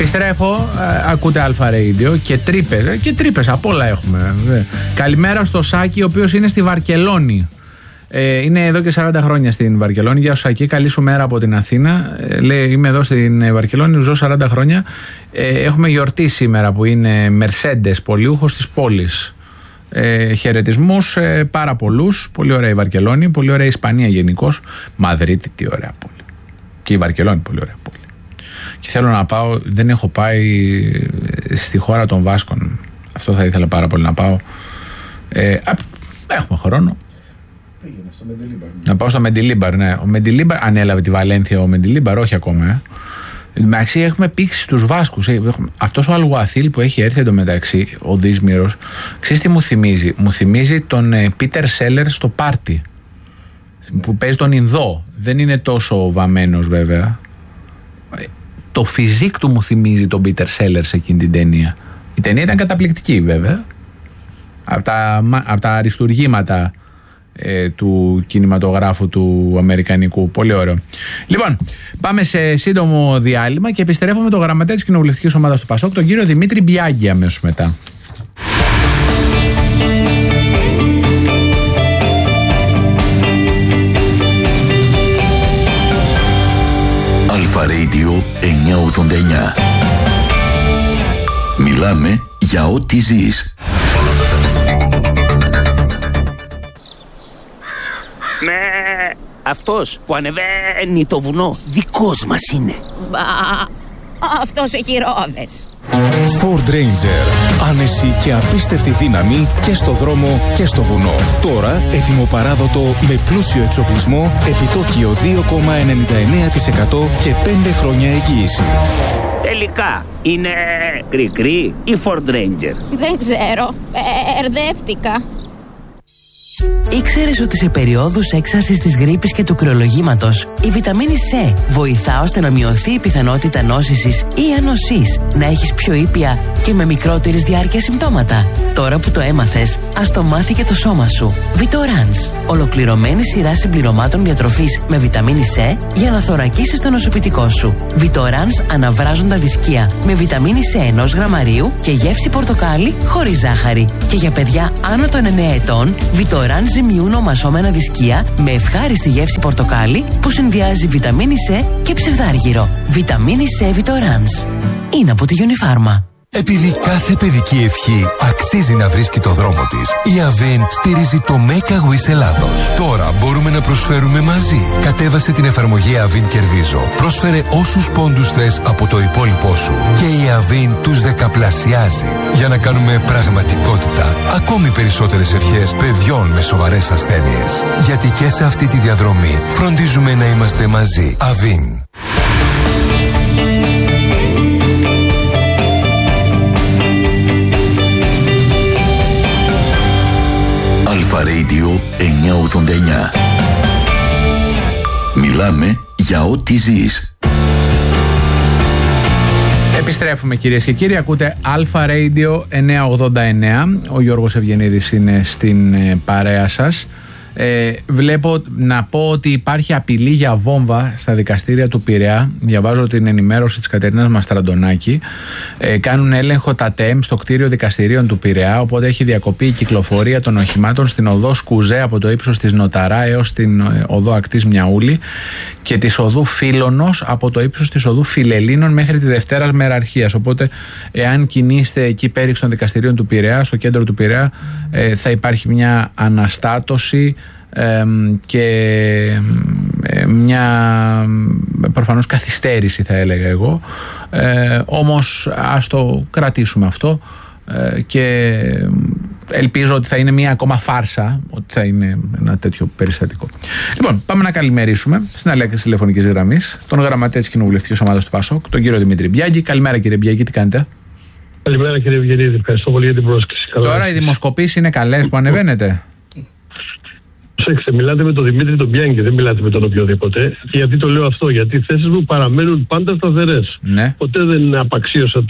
Επιστρέφω, ακούτε Αλφα Radio και τρύπες απ' όλα έχουμε. Καλημέρα στο Σάκη, ο οποίος είναι στη Βαρκελόνη. Είναι εδώ και 40 χρόνια στην Βαρκελόνη. Γεια σου Σάκη, καλή σου μέρα από την Αθήνα. Λέει, είμαι εδώ στην Βαρκελόνη, ζω 40 χρόνια. Έχουμε γιορτή σήμερα που είναι Mercedes, πολιούχος της πόλης. Χαιρετισμούς πάρα πολλούς. Πολύ ωραία η Βαρκελόνη, πολύ ωραία η Ισπανία γενικώς. Μαδρίτη, τι ωραία πόλη. Και η Βαρκελόνη, πολύ ωραία πόλη. Και θέλω να πάω, δεν έχω πάει στη χώρα των Βάσκων. Αυτό θα ήθελα πάρα πολύ να πάω. Έχουμε χρόνο. Να πάω στο Μεντιλίμπαρ, ναι. Ο Μεντιλίμπαρ ανέλαβε τη Βαλένθια, ο Μεντιλίμπαρ, όχι ακόμα. Εντάξει, έχουμε πήξει τους Βάσκους. Αυτός ο Αλγουαθίλ που έχει έρθει εντωμεταξύ, ο Δύσμυρος, ξέρεις τι μου θυμίζει? Μου θυμίζει τον Πίτερ Σέλερ στο Πάρτι, που παίζει τον Ινδό. Δεν είναι τόσο βαμμένος βέβαια. Το φιζίκ του μου θυμίζει τον Πίτερ Σέλερ σε εκείνη την ταινία. Η ταινία ήταν καταπληκτική βέβαια. Από τα αριστουργήματα του κινηματογράφου του αμερικανικού. Πολύ ωραίο. Λοιπόν, πάμε σε σύντομο διάλειμμα και επιστρέφουμε το γραμματέα της κοινοβουλευτικής ομάδας του ΠΑΣΟΚ, τον κύριο Δημήτρη Μπιάγκη, αμέσως μετά. Αλφα Radio 989. Μιλάμε για ό,τι ζεις. Αυτός που ανεβαίνει το βουνό δικός μας είναι. Μπα, αυτός έχει ρόδες. Ford Ranger. Άνεση και απίστευτη δύναμη και στο δρόμο και στο βουνό. Τώρα έτοιμο παράδοτο με πλούσιο εξοπλισμό, επιτόκιο 2,99% και 5 χρόνια εγγύηση. Τελικά είναι κρικρί ή Ford Ranger? Δεν ξέρω, μπερδεύτηκα. Ήξερες ότι σε περιόδους έξαρσης της γρίπης και του κρυολογήματος η βιταμίνη C βοηθά ώστε να μειωθεί η πιθανότητα νόσησης ή ανοσής, να έχεις πιο ήπια και με μικρότερης διάρκεια συμπτώματα? Τώρα που το έμαθες, ας το μάθει και το σώμα σου. Vitorans, ολοκληρωμένη σειρά συμπληρωμάτων διατροφής με βιταμίνη C για να θωρακίσεις το νοσοποιητικό σου. Vitorans αναβράζοντα δισκία με βιταμίνη C 1 γραμμαρίου και γεύση πορτοκάλι χωρίς ζάχαρη. Και για παιδιά άνω των 9 ετών, Vitorans ζυμιούν ομασώμενα δισκία με ευχάριστη γεύση πορτοκάλι που συνδυάζει βιταμίνη C και ψευδάργυρο. Βιταμίνη C Vitorans. Είναι από τη Unifarma. Επειδή κάθε παιδική ευχή αξίζει να βρίσκει το δρόμο της, η Avin στηρίζει το Make a Wish Ελλάδος. Τώρα μπορούμε να προσφέρουμε μαζί. Κατέβασε την εφαρμογή Avin Κερδίζω. Πρόσφερε όσους πόντους θες από το υπόλοιπό σου και η Avin τους δεκαπλασιάζει για να κάνουμε πραγματικότητα ακόμη περισσότερες ευχές παιδιών με σοβαρές ασθένειες. Γιατί και σε αυτή τη διαδρομή φροντίζουμε να είμαστε μαζί. Avin. Αλφα Radio 989. Μιλάμε για ό,τι ζεις. Επιστρέφουμε κυρίες και κύριοι, ακούτε Αλφα Radio 989. Ο Γιώργος Ευγενίδης είναι στην παρέα σας. Βλέπω να πω ότι υπάρχει απειλή για βόμβα στα δικαστήρια του Πειραιά. Διαβάζω την ενημέρωση της Κατερίνας Μαστραντονάκη. Κάνουν έλεγχο τα ΤΕΜ στο κτίριο δικαστηρίων του Πειραιά, οπότε έχει διακοπεί η κυκλοφορία των οχημάτων στην οδό Σκουζέ από το ύψος της Νοταρά έως την οδό Ακτής Μιαούλη και της οδού Φίλωνος από το ύψος της οδού Φιλελλήνων μέχρι τη Δευτέρας Μεραρχίας. Οπότε εάν κινείστε εκεί πέριξ των δικαστηρίων του Πειραιά, στο κέντρο του Πειραιά, θα υπάρχει μια αναστάτωση και μια προφανώς καθυστέρηση, θα έλεγα εγώ, όμως ας το κρατήσουμε αυτό και ελπίζω ότι θα είναι μια ακόμα φάρσα, ότι θα είναι ένα τέτοιο περιστατικό. Λοιπόν, πάμε να καλημερίσουμε στην αλέγχηση τηλεφωνικής γραμμής τον γραμματέα της κοινοβουλευτικής ομάδας του ΠΑΣΟΚ, τον κύριο Δημήτρη Μπιάγκη. Καλημέρα κύριε Μπιάγκη, τι κάνετε? Καλημέρα κύριε Ευγενίδη, ευχαριστώ πολύ για την πρόσκληση. Τώρα οι δημοσκοπήσεις είναι καλές που ανεβαίνετε? Προσέξτε, μιλάτε με τον Δημήτρη τον Πιάνκη, δεν μιλάτε με τον οποιοδήποτε. Και γιατί το λέω αυτό? Γιατί οι θέσεις μου παραμένουν πάντα σταθερές. Ναι. Ποτέ δεν απαξίωσα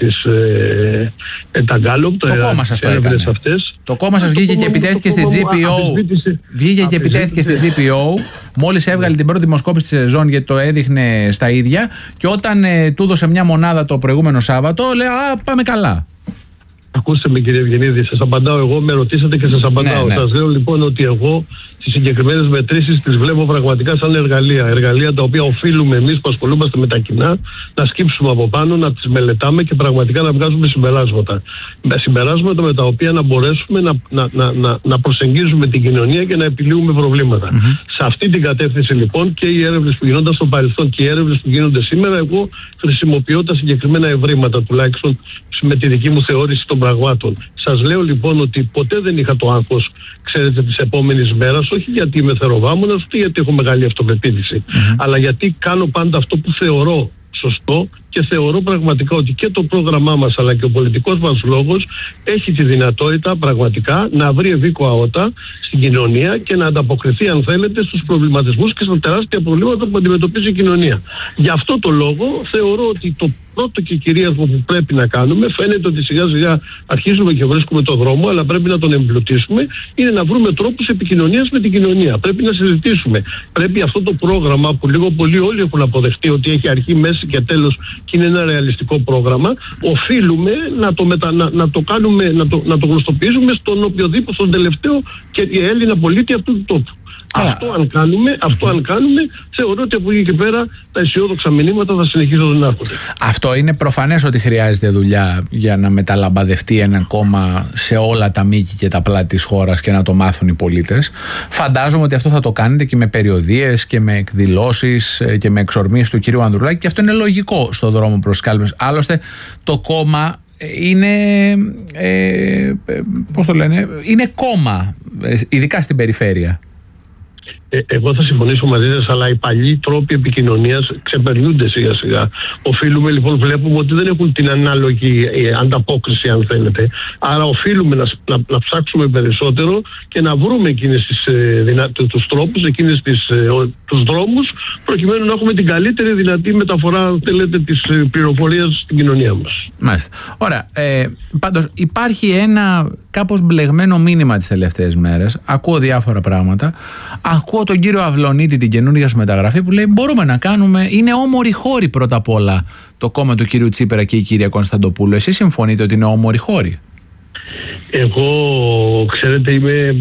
τα γκάλωπ, το κόμμα σας το έκανε. Αυτές. Το κόμμα σας βγήκε και επιτέθηκε στην GPO. Βγήκε και επιτέθηκε στην GPO. Μόλις έβγαλε την πρώτη δημοσκόπηση της σεζόν, γιατί το έδειχνε στα ίδια. Και όταν του έδωσε μια μονάδα το προηγούμενο Σάββατο, λέει πάμε καλά. Ακούστε με, κύριε Ευγενίδη, σας απαντάω εγώ, με ρωτήσατε και σας απαντάω. Ναι. Σας λέω λοιπόν ότι εγώ τις συγκεκριμένες μετρήσεις τις βλέπω πραγματικά σαν εργαλεία. Εργαλεία τα οποία οφείλουμε εμείς που ασχολούμαστε με τα κοινά να σκύψουμε από πάνω, να τις μελετάμε και πραγματικά να βγάζουμε συμπεράσματα. Συμπεράσματα με τα οποία να μπορέσουμε να προσεγγίζουμε την κοινωνία και να επιλύουμε προβλήματα. Σε αυτή την κατεύθυνση λοιπόν και οι έρευνες που γινόνταν στο παρελθόν και οι έρευνες που γίνονται σήμερα, εγώ χρησιμοποιώ τα συγκεκριμένα ευρήματα, τουλάχιστον με τη δική μου θεώρηση των πραγμάτων. Σας λέω λοιπόν ότι ποτέ δεν είχα το άγχος, ξέρετε, της επόμενης μέρας, όχι γιατί είμαι θεροβάμωνας, ούτε γιατί έχω μεγάλη αυτοπεποίθηση, αλλά γιατί κάνω πάντα αυτό που θεωρώ σωστό και θεωρώ πραγματικά ότι και το πρόγραμμά μας αλλά και ο πολιτικός μας λόγος έχει τη δυνατότητα πραγματικά να βρει ευήκο αότα στην κοινωνία και να ανταποκριθεί, αν θέλετε, στους προβληματισμούς και στα τεράστια προβλήματα που αντιμετωπίζει η κοινωνία. Γι' αυτό το λόγο θεωρώ ότι το πρώτο και κυρίαρχο που πρέπει να κάνουμε, φαίνεται ότι σιγά σιγά αρχίζουμε και βρίσκουμε το δρόμο, αλλά πρέπει να τον εμπλουτίσουμε, είναι να βρούμε τρόπους επικοινωνίας με την κοινωνία. Πρέπει να συζητήσουμε. Πρέπει αυτό το πρόγραμμα που λίγο πολύ όλοι έχουν αποδεχτεί ότι έχει αρχή, μέση και τέλος και είναι ένα ρεαλιστικό πρόγραμμα, οφείλουμε να το κάνουμε, να το γνωστοποιήσουμε στον οποιοδήποτε, στον τελευταίο και Έλληνα πολίτη αυτού του τόπου. Αυτό αν κάνουμε, θεωρώ ότι από εκεί και πέρα τα αισιόδοξα μηνύματα θα συνεχίζουν να έρχονται. Αυτό είναι προφανές ότι χρειάζεται δουλειά για να μεταλαμπαδευτεί ένα κόμμα σε όλα τα μήκη και τα πλάτη της χώρας και να το μάθουν οι πολίτες. Φαντάζομαι ότι αυτό θα το κάνετε και με περιοδίες και με εκδηλώσεις και με εξορμήσεις του κυρίου Ανδρουλάκη, και αυτό είναι λογικό στον δρόμο προς κάλπες. Άλλωστε το κόμμα είναι, πώς το λένε, είναι κόμμα, ειδικά στην περιφέρεια. Εγώ θα συμφωνήσω μαζί σας, αλλά οι παλιοί τρόποι επικοινωνίας ξεπερνούνται σιγά σιγά. Οφείλουμε λοιπόν, βλέπουμε ότι δεν έχουν την ανάλογη ανταπόκριση, αν θέλετε. Άρα οφείλουμε να ψάξουμε περισσότερο και να βρούμε τους τρόπους, τους δρόμους, προκειμένου να έχουμε την καλύτερη δυνατή μεταφορά, αν θέλετε, της πληροφορίας στην κοινωνία μας. Μάλιστα. Ωραία. Πάντως υπάρχει ένα κάπως μπλεγμένο μήνυμα τις τελευταίες μέρες. Ακούω διάφορα πράγματα. Ακούω τον κύριο Αυλωνίτη, την καινούργια σου μεταγραφή, που λέει μπορούμε να κάνουμε, είναι όμοροι χώροι πρώτα απ' όλα το κόμμα του κύριου Τσίπρα και η κυρία Κωνσταντοπούλου. Εσείς συμφωνείτε ότι είναι όμοροι χώροι? Εγώ, ξέρετε, είμαι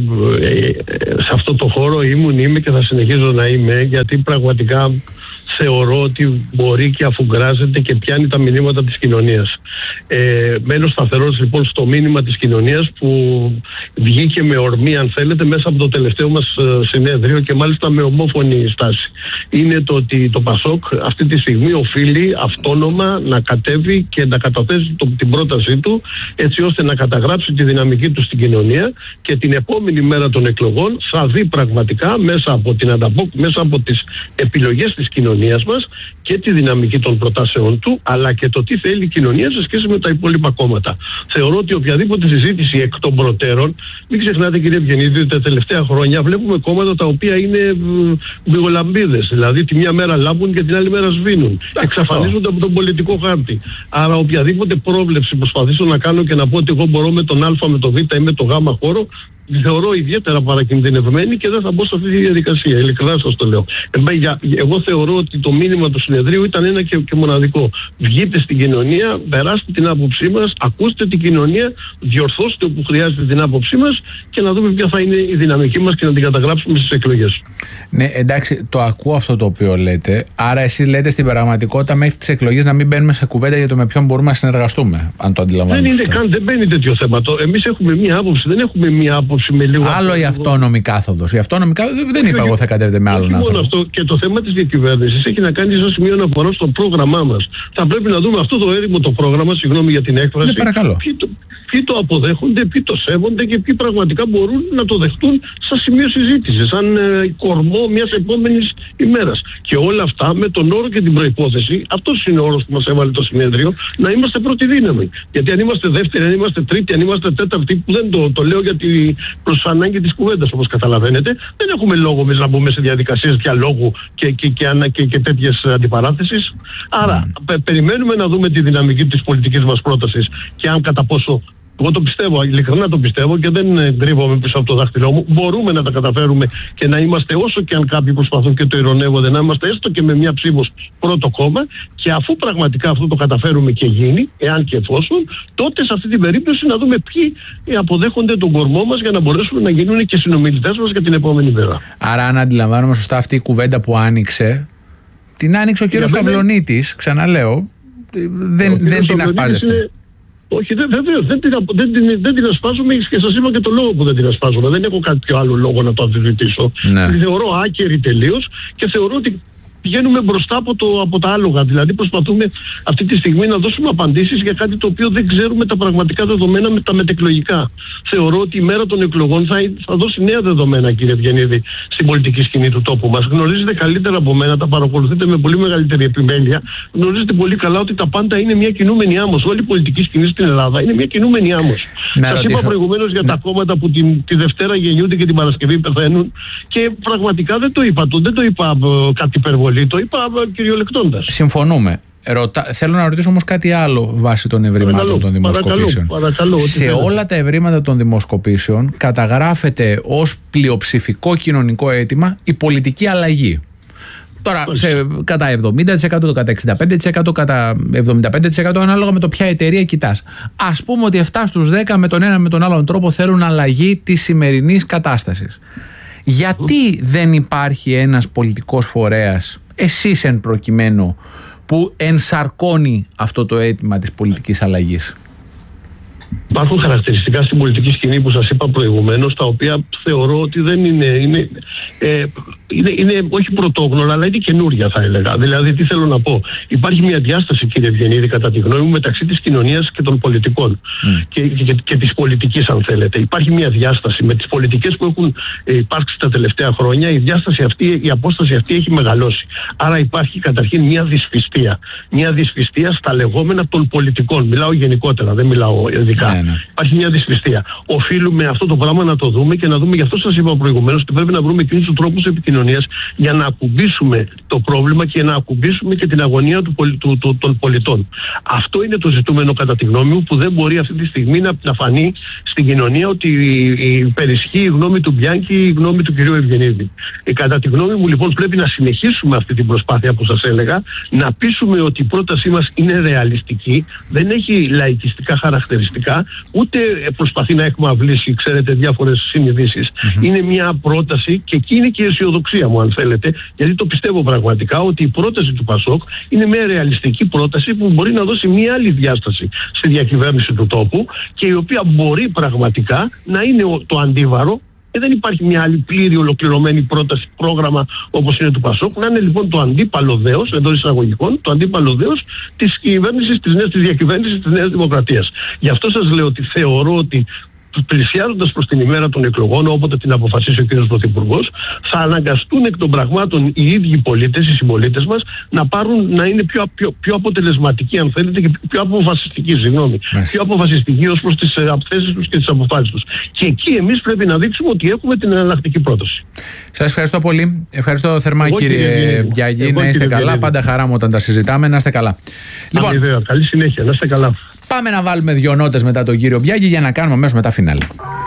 σε αυτό το χώρο, είμαι και θα συνεχίζω να είμαι, γιατί πραγματικά θεωρώ ότι μπορεί και αφουγκράζεται και πιάνει τα μηνύματα της κοινωνίας. Μένω σταθερός λοιπόν στο μήνυμα της κοινωνίας που βγήκε με ορμή, αν θέλετε, μέσα από το τελευταίο μας συνέδριο και μάλιστα με ομόφωνη στάση. Είναι το ότι το ΠΑΣΟΚ αυτή τη στιγμή οφείλει αυτόνομα να κατέβει και να καταθέσει την πρότασή του, έτσι ώστε να καταγράψει τη δυναμική του στην κοινωνία και την επόμενη μέρα των εκλογών θα δει πραγματικά μέσα από τις επιλογές της κοινωνίας μας και τη δυναμική των προτάσεων του, αλλά και το τι θέλει η κοινωνία σε σχέση με τα υπόλοιπα κόμματα. Θεωρώ ότι οποιαδήποτε συζήτηση εκ των προτέρων, μην ξεχνάτε, κύριε Ευγενίδη, ότι τα τελευταία χρόνια βλέπουμε κόμματα τα οποία είναι βιγολαμπίδες. Δηλαδή τη μία μέρα λάμπουν και την άλλη μέρα σβήνουν. Εξαφανίζονται από τον πολιτικό χάρτη. Άρα οποιαδήποτε πρόβλεψη προσπαθήσω να κάνω και να πω ότι εγώ μπορώ με τον Α, με τον Β ή με τον Γ χώρο, θεωρώ ιδιαίτερα παρακινδυνευμένη και δεν θα μπω σε αυτή τη διαδικασία. Ειλικρινά σας το λέω. Εγώ θεωρώ ότι το μήνυμα του συνεδρίου ήταν ένα και μοναδικό. Βγείτε στην κοινωνία, περάστε την άποψή μας, ακούστε την κοινωνία, διορθώστε όπου χρειάζεται την άποψή μας και να δούμε ποια θα είναι η δυναμική μας και να την καταγράψουμε στις εκλογές. Ναι, εντάξει, το ακούω αυτό το οποίο λέτε. Άρα, εσείς λέτε στην πραγματικότητα μέχρι τις εκλογές να μην μπαίνουμε σε κουβέντα για το με ποιον μπορούμε να συνεργαστούμε, αν το αντιλαμβάνεστε. Δεν μπαίνει τέτοιο θέμα. Εμείς έχουμε μία άποψη, δεν έχουμε μία άποψη. Άλλο η αυτόνομη κάθοδος. Η αυτόνομη κάθοδος δεν είπα εγώ θα κατέβετε με άλλον άνθρωπο. Αυτό και το θέμα της διακυβέρνησης έχει να κάνει σαν σημείο αναφορά στο πρόγραμμά μας. Θα πρέπει να δούμε αυτό το έρημο το πρόγραμμα, συγγνώμη για την έκφραση. Ποιοι το αποδέχονται, ποιοι το σέβονται και ποιοι πραγματικά μπορούν να το δεχτούν σαν σημείο συζήτησης, σαν κορμό μιας επόμενης ημέρας. Και όλα αυτά με τον όρο και την προϋπόθεση, αυτός είναι ο όρος που μας έβαλε το συνέδριο, να είμαστε πρώτη δύναμη. Γιατί αν είμαστε δεύτερη, αν είμαστε τρίτη, αν είμαστε τέταρτη, που δεν το λέω γιατί προς ανάγκη της κουβέντας, όπως καταλαβαίνετε. Δεν έχουμε λόγο εμείς να μπούμε σε διαδικασίες διαλόγου και τέτοιες αντιπαράθεσεις. Άρα περιμένουμε να δούμε τη δυναμική της πολιτικής μας πρότασης και αν κατά πόσο. Εγώ το πιστεύω, ειλικρινά το πιστεύω και δεν κρύβομαι πίσω από το δάχτυλό μου. Μπορούμε να τα καταφέρουμε και να είμαστε, όσο και αν κάποιοι προσπαθούν και το ειρωνεύονται, να είμαστε έστω και με μια ψήφο πρώτο κόμμα. Και αφού πραγματικά αυτό το καταφέρουμε και γίνει, εάν και εφόσον, τότε σε αυτή την περίπτωση να δούμε ποιοι αποδέχονται τον κορμό μας για να μπορέσουμε να γίνουν και συνομιλητές μας για την επόμενη μέρα. Άρα, αν αντιλαμβάνομαι σωστά, αυτή η κουβέντα που άνοιξε, την άνοιξε ο κύριος Καυλονίτης, ξαναλέω. Δεν την ασπάζεστε. Όχι, βεβαίως, δεν την ασπάζομαι και σας είπα και το λόγο που δεν την ασπάζομαι. Δεν έχω κάποιο άλλο λόγο να το αμφισβητήσω. Τη θεωρώ άκερη τελείως και θεωρώ ότι πηγαίνουμε μπροστά από τα άλογα. Δηλαδή προσπαθούμε αυτή τη στιγμή να δώσουμε απαντήσεις για κάτι το οποίο δεν ξέρουμε τα πραγματικά δεδομένα με τα μετεκλογικά. Θεωρώ ότι η μέρα των εκλογών θα δώσει νέα δεδομένα, κύριε Ευγενίδη, στην πολιτική σκηνή του τόπου μας. Γνωρίζετε καλύτερα από μένα, τα παρακολουθείτε με πολύ μεγαλύτερη επιμέλεια. Γνωρίζετε πολύ καλά ότι τα πάντα είναι μια κινούμενη άμμος. Όλη η πολιτική σκηνή στην Ελλάδα είναι μια κινούμενη άμμος. Σας είπα προηγουμένως για τα κόμματα που τη Δευτέρα γεννιούνται και την Παρασκευή πεθαίνουν και πραγματικά δεν το είπα κάτι υπερβολή. Το είπα κυριολεκτώντας. Συμφωνούμε. Θέλω να ρωτήσω όμως κάτι άλλο βάσει των ευρήματων των δημοσκοπήσεων. Παρακαλώ, σε όλα τα ευρήματα των δημοσκοπήσεων καταγράφεται ως πλειοψηφικό κοινωνικό αίτημα η πολιτική αλλαγή. Τώρα, κατά 70%, κατά 65%, κατά 75% ανάλογα με το ποια εταιρεία κοιτάς. Ας πούμε ότι 7 στους 10 με τον ένα με τον άλλον τρόπο θέλουν αλλαγή της σημερινής κατάστασης. Γιατί δεν υπάρχει ένας πολιτικός φορέας, εσείς εν προκειμένου, που ενσαρκώνει αυτό το αίτημα της πολιτικής αλλαγής? Υπάρχουν χαρακτηριστικά στην πολιτική σκηνή που σας είπα προηγουμένως, τα οποία θεωρώ ότι δεν είναι όχι πρωτόγνωρα, αλλά είναι καινούρια, θα έλεγα. Δηλαδή, τι θέλω να πω. Υπάρχει μια διάσταση, κύριε Ευγενίδη, κατά τη γνώμη μου, μεταξύ της κοινωνίας και των πολιτικών. Και της πολιτικής, αν θέλετε. Υπάρχει μια διάσταση. Με τις πολιτικές που έχουν υπάρξει τα τελευταία χρόνια, η απόσταση αυτή έχει μεγαλώσει. Άρα υπάρχει καταρχήν μια δυσπιστία. Μια δυσπιστία στα λεγόμενα των πολιτικών. Μιλάω γενικότερα, δεν μιλάω ειδικά. Υπάρχει μια δυσπιστία. Οφείλουμε αυτό το πράγμα να το δούμε και να δούμε, γι' αυτό σας είπα προηγουμένως, ότι πρέπει να βρούμε εκείνους τους τρόπους επικοινωνίας για να ακουμπήσουμε το πρόβλημα και να ακουμπήσουμε και την αγωνία των πολιτών. Αυτό είναι το ζητούμενο, κατά τη γνώμη μου, που δεν μπορεί αυτή τη στιγμή να φανεί στην κοινωνία ότι υπερισχύει η γνώμη του Μπιάνκη ή η γνώμη του κυρίου Ευγενίδη. Κατά τη γνώμη μου, λοιπόν, πρέπει να συνεχίσουμε αυτή την προσπάθεια που σας έλεγα, να πείσουμε ότι η πρότασή μας είναι ρεαλιστική, δεν έχει λαϊκιστικά χαρακτηριστικά, ούτε προσπαθεί να εκμαυλήσει, ξέρετε, διάφορες συνειδήσεις. Είναι μια πρόταση, και εκεί είναι και η αισιοδοξία μου, αν θέλετε, γιατί το πιστεύω πραγματικά ότι η πρόταση του ΠΑΣΟΚ είναι μια ρεαλιστική πρόταση που μπορεί να δώσει μια άλλη διάσταση στη διακυβέρνηση του τόπου και η οποία μπορεί πραγματικά να είναι το αντίβαρο. Δεν υπάρχει μια άλλη πλήρη ολοκληρωμένη πρόταση, πρόγραμμα όπως είναι του ΠΑΣΟΚ. Να είναι λοιπόν το αντίπαλο δέος, εντός εισαγωγικών, το αντίπαλο δέος της κυβέρνησης, της διακυβέρνησης της Νέας Δημοκρατίας. Γι' αυτό σας λέω ότι θεωρώ ότι πλησιάζοντας προς την ημέρα των εκλογών, όποτε την αποφασίσει ο κ. Πρωθυπουργός, θα αναγκαστούν εκ των πραγμάτων οι ίδιοι πολίτες, οι συμπολίτες μας, να είναι πιο αποτελεσματικοί, αν θέλετε, και πιο αποφασιστικοί, πιο αποφασιστικοί ως προς τις θέσεις τους και τις αποφάσεις τους. Και εκεί εμείς πρέπει να δείξουμε ότι έχουμε την εναλλακτική πρόταση. Σας ευχαριστώ πολύ. Ευχαριστώ θερμά, κύριε Μπιάγη. Να είστε καλά. Πάντα χαρά μου όταν τα συζητάμε. Να είστε καλά. Λοιπόν, καλή συνέχεια. Να είστε καλά. Πάμε να βάλουμε 2 νότες μετά τον κύριο Μπιάγη για να κάνουμε αμέσως μετά φινάλε.